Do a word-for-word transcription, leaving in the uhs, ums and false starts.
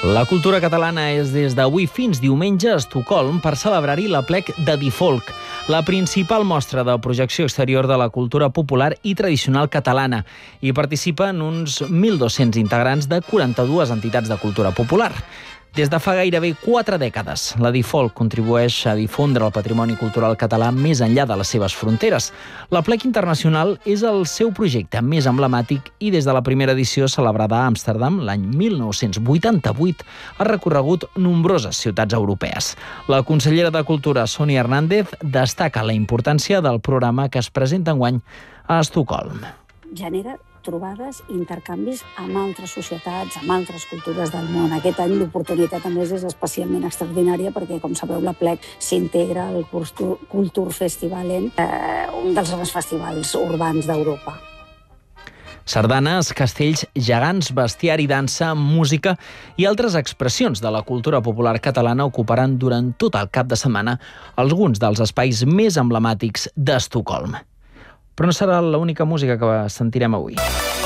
La cultura catalana és des d'avui fins diumenge a Estocolm per celebrar-hi l'Aplec de Difolk, la principal mostra de projecció exterior de la cultura popular i tradicional catalana. Hi participen uns mil dos-cents integrants de quaranta-dues entitats de cultura popular. Des de fa gairebé quatre dècades, la Difolk contribueix a difondre el patrimoni cultural català més enllà de les seves fronteres. L'Aplec Internacional és el seu projecte més emblemàtic i des de la primera edició celebrada a Amsterdam l'any mil nou-cents vuitanta-vuit ha recorregut nombroses ciutats europees. La consellera de Cultura, Sonia Hernández, destaca la importància del programa que es presenta enguany a Estocolm. Genera trobades i intercanvis amb altres societats, amb altres cultures del món. Aquest any l'oportunitat, a més, és especialment extraordinària perquè, com sabeu, l'Aplec s'integra al Kulturfestivalen, eh, un dels grans festivals urbans d'Europa. Sardanes, castells, gegants, bestiari, dansa, música i altres expressions de la cultura popular catalana ocuparan durant tot el cap de setmana alguns dels espais més emblemàtics d'Estocolm. Però no serà l'única música que sentirem avui.